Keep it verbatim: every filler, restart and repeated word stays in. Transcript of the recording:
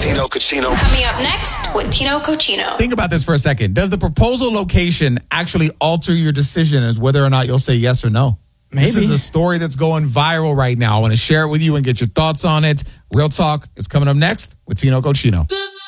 Tino Cochino. Coming up next with Tino Cochino. Think about this for a second. Does the proposal location actually alter your decision as whether or not you'll say yes or no? Maybe. This is a story that's going viral right now. I want to share it with you and get your thoughts on it. Real Talk is coming up next with Tino Cochino.